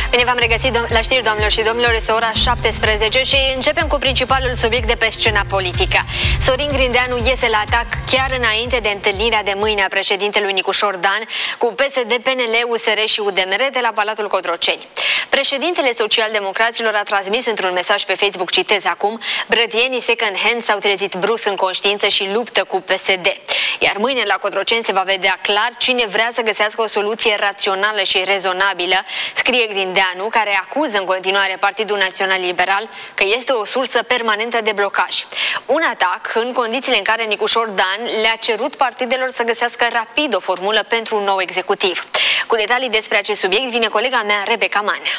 Bine v-am regăsit la știri, doamnelor și domnilor, este ora 17 și începem cu principalul subiect de pe scena politică. Sorin Grindeanu iese la atac chiar înainte de întâlnirea de mâine a președintelui Nicușor Dan cu PSD, PNL, USR și UDMR de la Palatul Cotroceni. Președintele Social-Democraților a transmis într-un mesaj pe Facebook, citez acum: brătienii second hand s-au trezit brusc în conștiință și luptă cu PSD. Iar mâine la Cotroceni se va vedea clar cine vrea să găsească o soluție rațională și rezonabilă, scrie Grindeanu, care acuză în continuare Partidul Național Liberal că este o sursă permanentă de blocaj. Un atac în condițiile în care Nicușor Dan le-a cerut partidelor să găsească rapid o formulă pentru un nou executiv. Cu detalii despre acest subiect vine colega mea, Rebecca Manea.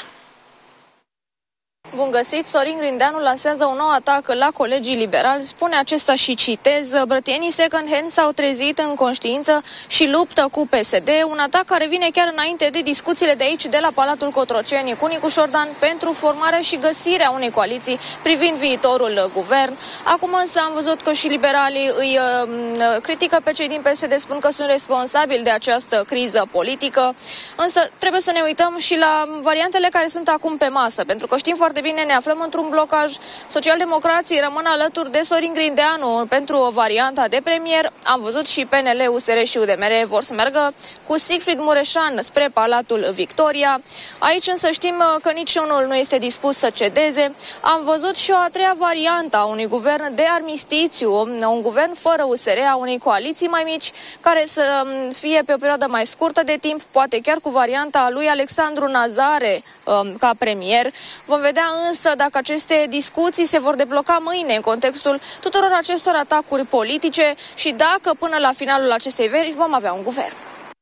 Bun găsit! Sorin Grindeanu lansează un nou atac la colegii liberali. Spune acesta și citez: brătienii second hand s-au trezit în conștiință și luptă cu PSD. Un atac care vine chiar înainte de discuțiile de aici, de la Palatul Cotroceni, cu Nicușor Dan pentru formarea și găsirea unei coaliții privind viitorul guvern. Acum însă am văzut că și liberalii îi critică pe cei din PSD, spun că sunt responsabili de această criză politică. Însă trebuie să ne uităm și la variantele care sunt acum pe masă, pentru că știm foarte bine, ne aflăm într-un blocaj. Socialdemocrații rămân alături de Sorin Grindeanu pentru varianta de premier. Am văzut și PNL, USR și UDMR vor să meargă cu Sigfrid Mureșan spre Palatul Victoria. Aici însă știm că niciunul nu este dispus să cedeze. Am văzut și o a treia variantă a unui guvern de armistițiu, un guvern fără USR, a unei coaliții mai mici, care să fie pe o perioadă mai scurtă de timp, poate chiar cu varianta lui Alexandru Nazare ca premier. Vom vedea însă dacă aceste discuții se vor debloca mâine în contextul tuturor acestor atacuri politice și dacă până la finalul acestei veri vom avea un guvern.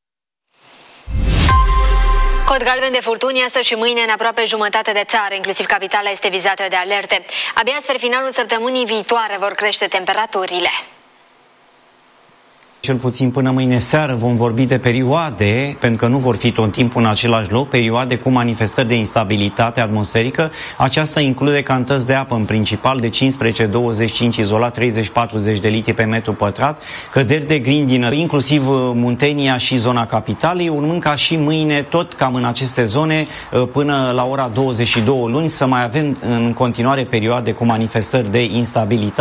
Cod galben de furtuni astăzi și mâine în aproape jumătate de țară, inclusiv capitala este vizată de alerte. Abia spre finalul săptămânii viitoare vor crește temperaturile. Cel puțin până mâine seară vom vorbi de perioade, pentru că nu vor fi tot timpul în același loc, perioade cu manifestări de instabilitate atmosferică. Aceasta include cantități de apă, în principal de 15-25, izolat 30-40 de litri pe metru pătrat, căderi de grindină, inclusiv Muntenia și zona capitalei, urmând ca și mâine, tot cam în aceste zone, până la ora 22 luni, să mai avem în continuare perioade cu manifestări de instabilitate.